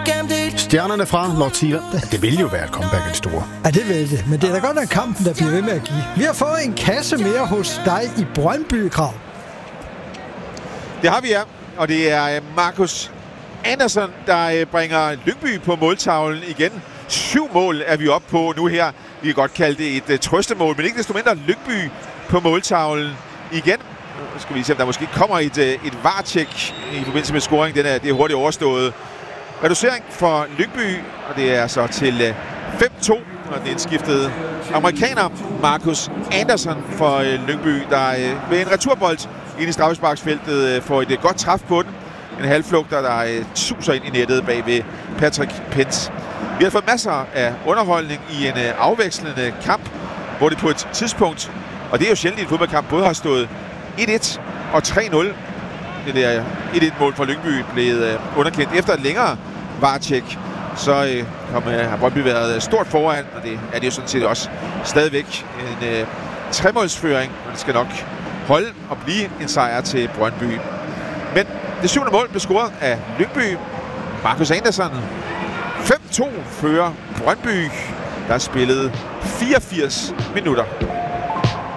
Stjernerne fra Nordsjælland, det vil jo være et comeback af det store. Ja, det vil det. Men det er da godt nok kampen, der bliver ved med at give. Vi har fået en kasse mere hos dig i Brøndby, Krav. Det har vi, ja. Og det er Marcus Andersson, der bringer Lyngby på måltavlen igen. 7 mål er vi oppe på nu her. Vi kan godt kalde det et trøstemål, men ikke desto mindre Lyngby på måltavlen igen. Nu skal vi se, om der måske kommer et VAR-tjek i forbindelse med scoring. Det er hurtigt overstået. Reducering for Lyngby, og det er så til 5-2, og den indskiftede amerikaner Marcus Andersson for Lyngby, der med en returbold ind i straffesparksfeltet får et godt træf på den. En halvflugter, der suser ind i nettet bag ved Patrick Pence. Vi har fået masser af underholdning i en afvekslende kamp, hvor det på et tidspunkt, og det er jo sjældent i en fodboldkamp, både har stået 1-1 og 3-0. Det der 1-1-mål fra Lyngby blev underkendt efter et længere VAR-tjek. Så har Brøndby været stort foran, og det er det jo sådan set også stadigvæk en 3-målsføring, og det skal nok holde og blive en sejr til Brøndby. Men det 7. mål blev scoret af Lyngby. Marcus Andersson. 5-2 fører Brøndby, der spillede 84 minutter.